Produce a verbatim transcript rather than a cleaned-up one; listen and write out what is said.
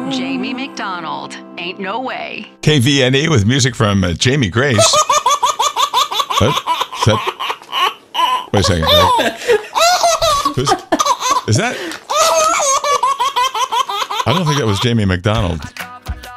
Jamie McDonald. Ain't no way. K V N E with music from uh, Jamie Grace. What? Is that? Wait a second. Who's, is that? I don't think that was Jamie McDonald.